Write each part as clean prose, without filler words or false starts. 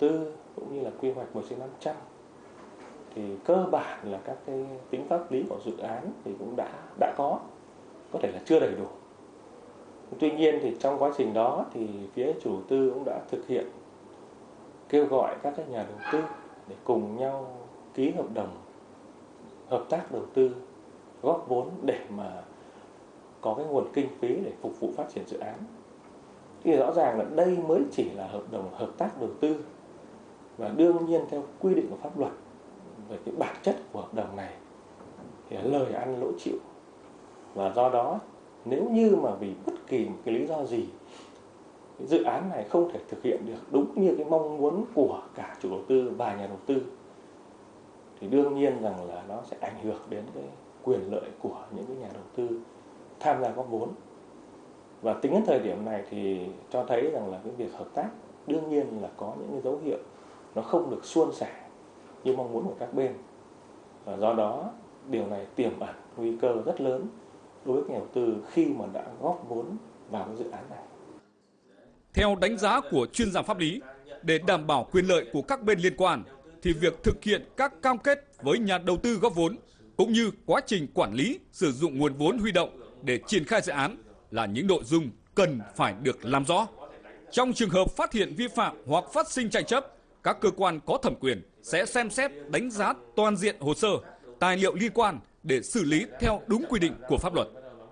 tư cũng như là quy hoạch 1/500 thì cơ bản là các cái tính pháp lý của dự án thì cũng đã có thể là chưa đầy đủ. Tuy nhiên thì trong quá trình đó thì phía chủ đầu tư cũng đã thực hiện kêu gọi các cái nhà đầu tư để cùng nhau ký hợp đồng hợp tác đầu tư, góp vốn để mà có cái nguồn kinh phí để phục vụ phát triển dự án. Thì rõ ràng là đây mới chỉ là hợp đồng hợp tác đầu tư, và đương nhiên theo quy định của pháp luật về cái bản chất của hợp đồng này thì là lời ăn lỗ chịu. Và do đó nếu như mà vì bất kỳ một cái lý do gì cái dự án này không thể thực hiện được đúng như cái mong muốn của cả chủ đầu tư và nhà đầu tư thì đương nhiên rằng là nó sẽ ảnh hưởng đến cái quyền lợi của những cái nhà đầu tư tham gia góp vốn. Và tính đến thời điểm này thì cho thấy rằng là cái việc hợp tác đương nhiên là có những cái dấu hiệu nó không được suôn sẻ như mong muốn của các bên. Và do đó điều này tiềm ẩn nguy cơ rất lớn đối với nhà đầu tư khi mà đã góp vốn vào cái dự án này. Theo đánh giá của chuyên gia pháp lý, để đảm bảo quyền lợi của các bên liên quan thì việc thực hiện các cam kết với nhà đầu tư góp vốn cũng như quá trình quản lý sử dụng nguồn vốn huy động để triển khai dự án là những nội dung cần phải được làm rõ. Trong trường hợp phát hiện vi phạm hoặc phát sinh tranh chấp, các cơ quan có thẩm quyền sẽ xem xét đánh giá toàn diện hồ sơ, tài liệu liên quan để xử lý theo đúng quy định của pháp luật.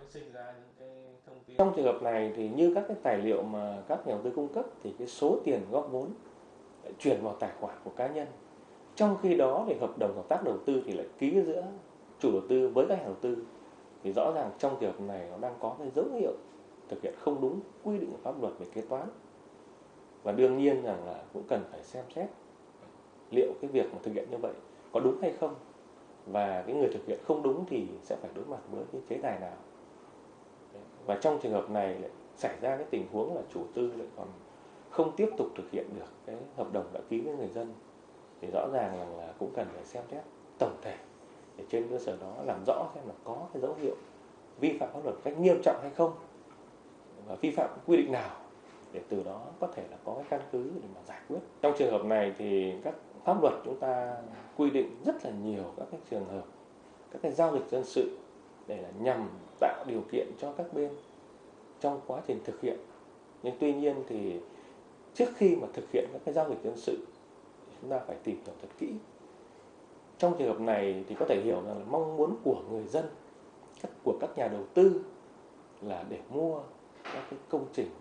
Trong trường hợp này thì như các cái tài liệu mà các nhà đầu tư cung cấp thì cái số tiền góp vốn lại chuyển vào tài khoản của cá nhân. Trong khi đó thì hợp đồng hợp tác đầu tư thì lại ký giữa chủ đầu tư với các nhà đầu tư. Thì rõ ràng trong trường hợp này nó đang có cái dấu hiệu thực hiện không đúng quy định của pháp luật về kế toán. Và đương nhiên rằng là cũng cần phải xem xét liệu cái việc mà thực hiện như vậy có đúng hay không. Và cái người thực hiện không đúng thì sẽ phải đối mặt với cái chế tài nào. Và trong trường hợp này lại xảy ra cái tình huống là chủ tư lại còn không tiếp tục thực hiện được cái hợp đồng đã ký với người dân thì rõ ràng là cũng cần phải xem xét tổng thể để trên cơ sở đó làm rõ xem là có cái dấu hiệu vi phạm pháp luật cách nghiêm trọng hay không và vi phạm quy định nào để từ đó có thể là có cái căn cứ để mà giải quyết. Trong trường hợp này thì các pháp luật chúng ta quy định rất là nhiều các cái trường hợp, các cái giao dịch dân sự để là nhằm tạo điều kiện cho các bên trong quá trình thực hiện. Nhưng tuy nhiên thì trước khi mà thực hiện các cái giao dịch dân sự chúng ta phải tìm hiểu thật kỹ. Trong trường hợp này thì có thể hiểu rằng là mong muốn của người dân, của các nhà đầu tư là để mua các cái công trình,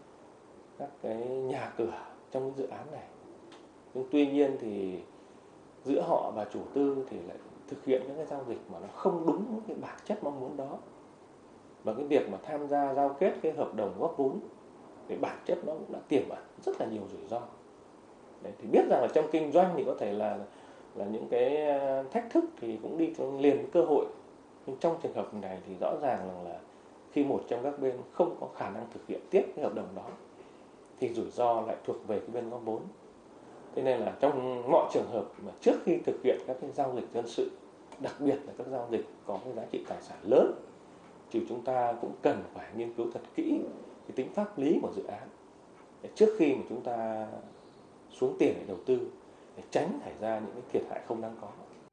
các cái nhà cửa trong cái dự án này. Nhưng tuy nhiên thì giữa họ và chủ tư thì lại thực hiện những cái giao dịch mà nó không đúng với cái bản chất mong muốn đó. Và cái việc mà tham gia giao kết cái hợp đồng góp vốn thì bản chất nó cũng đã tiềm ẩn rất là nhiều rủi ro. Đấy, thì biết rằng là trong kinh doanh thì có thể là những cái thách thức thì cũng đi liền với cơ hội. Nhưng trong trường hợp này thì rõ ràng là khi một trong các bên không có khả năng thực hiện tiếp cái hợp đồng đó thì rủi ro lại thuộc về cái bên góp vốn. Thế nên là trong mọi trường hợp mà trước khi thực hiện các cái giao dịch dân sự, đặc biệt là các giao dịch có cái giá trị tài sản lớn, thì chúng ta cũng cần phải nghiên cứu thật kỹ cái tính pháp lý của dự án để trước khi mà chúng ta xuống tiền để đầu tư để tránh xảy ra những cái thiệt hại không đáng có.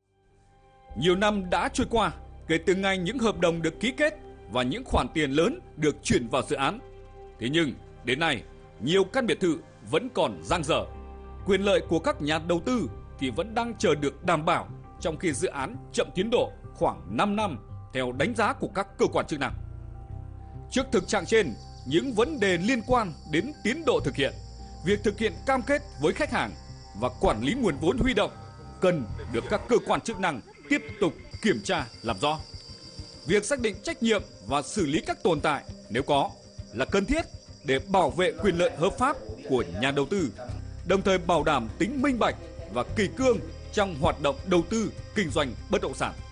Nhiều năm đã trôi qua kể từ ngày những hợp đồng được ký kết và những khoản tiền lớn được chuyển vào dự án. Thế nhưng đến nay nhiều căn biệt thự vẫn còn dang dở. Quyền lợi của các nhà đầu tư thì vẫn đang chờ được đảm bảo, trong khi dự án chậm tiến độ khoảng 5 năm theo đánh giá của các cơ quan chức năng. Trước thực trạng trên, những vấn đề liên quan đến tiến độ thực hiện, việc thực hiện cam kết với khách hàng và quản lý nguồn vốn huy động cần được các cơ quan chức năng tiếp tục kiểm tra làm rõ. Việc xác định trách nhiệm và xử lý các tồn tại nếu có là cần thiết để bảo vệ quyền lợi hợp pháp của nhà đầu tư, đồng thời bảo đảm tính minh bạch và kỷ cương trong hoạt động đầu tư kinh doanh bất động sản.